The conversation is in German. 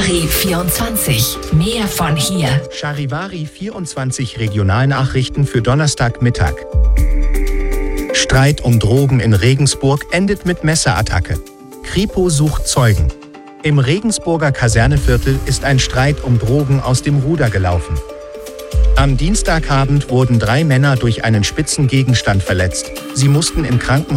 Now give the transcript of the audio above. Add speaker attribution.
Speaker 1: Charivari 24. Mehr von hier.
Speaker 2: Charivari 24 Regionalnachrichten für Donnerstagmittag. Streit um Drogen in Regensburg endet mit Messerattacke. Kripo sucht Zeugen. Im Regensburger Kaserneviertel ist ein Streit um Drogen aus dem Ruder gelaufen. Am Dienstagabend wurden 3 Männer durch einen spitzen Gegenstand verletzt. Sie mussten im Krankenhaus